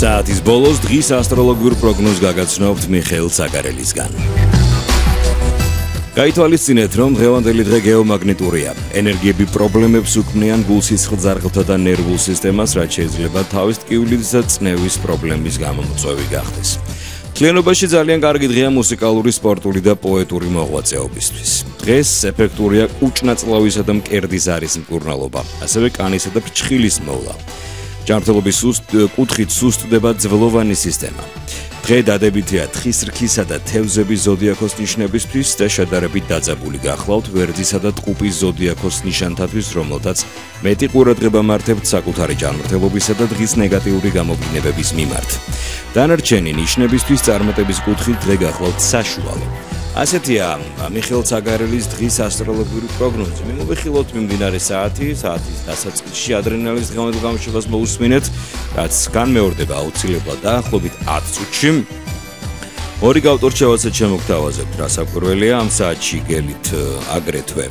საათის ბოლოს დღის ასტროლოგიურ პროგნოზს გაგაცნობთ მიხეილ ცაგარელისგან. გაითვალისწინეთ, რომ დღევანდელი დღე გეომაგნიტურია. ენერგიები პრობლემებს უქმნიან გულსისხლ ძარღვთა და ნერვულ სისტემას, რაც შეიძლება თავის ტკივილის და წნევის პრობლემის გამომწვევი გახდეს. Თლიანობაში ძალიან კარგი დღეა მუსიკალური, სპორტული და პოეტური მოღვაწეობისთვის. დღეს ეფექტურია კუჭნაწლავისა და მკერდის არის მკურნალობა, ასევე კანისა და ფრჩხილის მოვლა. ჯანმრთელობის კუთხით სუსტდება ძვლოვანი სისტემა. დღე დადებითია თხის რქისა და თევზების ზოდიაქოს ნიშნებისთვის და შედარებით დაძაბული გახლავთ ვერძისა და ტყუპის ზოდიაქოს ნიშანთათვის, რომელთაც მეტი ყურადღება მართებთ საკუთარი ჯანმრთელობისა და დღის ნეგატიური გამოგონებების მიმართ. დანარჩენი ნიშნებისთვის წარმატების კუთხით დღე გახლავთ საშუალო. ასეთია მიხეილ ცაგარელის დღის ასტროლოგიური პროგნოზი. მიმოვიხილოთ მიმდინარე საათის დასაწყისში ადრენალინის დღევანდელ გამოშვებას მოусმინეთ, რაც განმეორდება აუცილებლად დაახლოებით 10 წუთში. ორი გავტორჩევასაც შემოგთავაზებთ, რა საკვირველია ამ საათში გელით აგრეთვე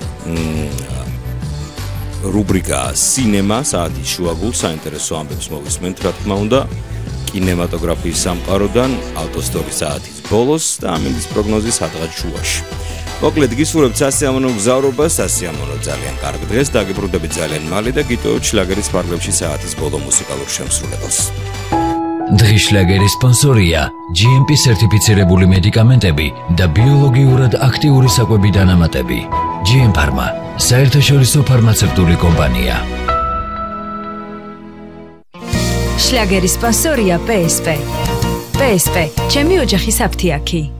რუბრიკა სინემა საათის შუაგულს საინტერესო ამბებს მოვისმენთ, რა თქმა უნდა. კინემატოგრაფიის სამყაროდან ავტოსტორის საათის ბოლოს და ამინდის პროგნოზი სადღაც შუაში. მოკლედ გისურვებთ სასიამოვნო გზავრობას, სასიამოვნო ძალიან კარგ დღეს, დაგიბრუნდებით ძალიან მალე და გიტოვებთ შლაგერის ფარგლებში საათის ბოლო მუსიკალურ შემსრულებელს. დღის შლაგერის სპონსორია GMP სერტიფიცირებული მედიკამენტები და ბიოლოგიურად აქტიური საკვები დანამატები. GM Pharma, საერთაშორისო ფარმაცევტული კომპანია. შლაგერის სპონსორია PSP. PSP, ჩემი ოჯახის აფთიაქი.